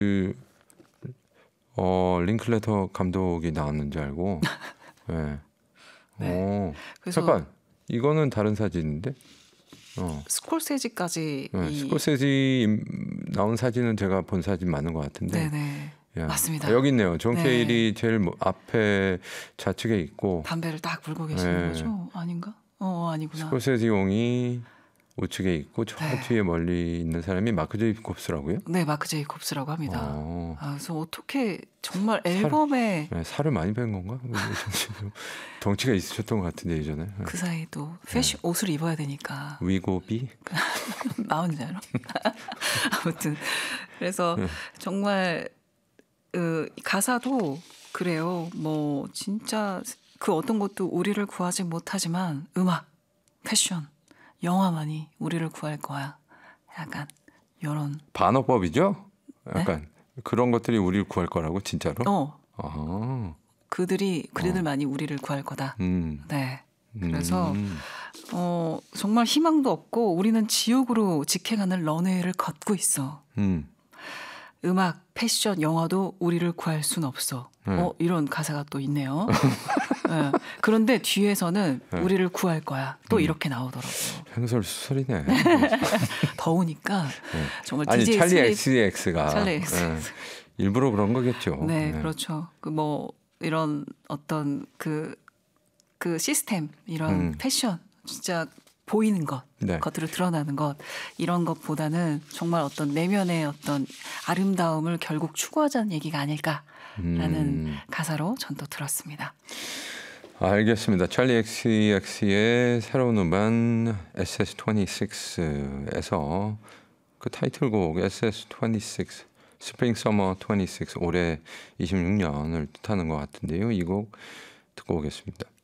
그 링클레터 감독이 나왔는 줄 알고. 네. 네. 그래서 잠깐 이거는 다른 사진인데. 스콜세지까지 네, 스콜세지 나온 사진은 제가 본 사진 맞는 것 같은데. 네네. 야, 맞습니다. 여기 있네요. 존 네. 케일이 제일 앞에 좌측에 있고 담배를 딱 불고 계시는 네. 거죠? 아닌가? 아니구나. 스콜세지 용이 우측에 있고 저 네. 뒤에 멀리 있는 사람이 마크 제이콥스라고요? 네, 마크 제이콥스라고 합니다. 어. 그래서 어떻게 정말 앨범에 네, 살을 많이 뺀 건가? 덩치가 있으셨던 것 같은데 예전에. 그 사이 또 패션 옷을 입어야 되니까 위고비? 마흔자로 아무튼 그래서 정말 가사도 그래요. 뭐 진짜 그 어떤 것도 우리를 구하지 못하지만 음악, 패션, 영화만이 우리를 구할 거야. 약간 이런 반어법이죠? 약간 네? 그런 것들이 우리를 구할 거라고 진짜로? 그들만이 우리를 구할 거다. 네. 그래서 음. 정말 희망도 없고 우리는 지옥으로 직행하는 런웨이를 걷고 있어. 음악, 패션, 영화도 우리를 구할 순 없어. 이런 가사가 또 있네요. 네. 그런데 뒤에서는 우리를 구할 거야. 또 이렇게 나오더라고요. 횡설수설이네. 더우니까 정말 아니 DJ 찰리 슬립 XCX가 찰리 XX. 일부러 그런 거겠죠. 네, 그렇죠. 이런 어떤 그 시스템, 이런 패션, 진짜 보이는 것, 네. 겉으로 드러나는 것, 이런 것보다는 정말 어떤 내면의 어떤 아름다움을 결국 추구하자는 얘기가 아닐까라는 가사로 전 또 들었습니다. 알겠습니다. 찰리 XCX의 새로운 음반 SS26에서 그 타이틀곡 SS26 Spring Summer 26 올해 26년을 뜻하는 것 같은데요. 이 곡 듣고 오겠습니다.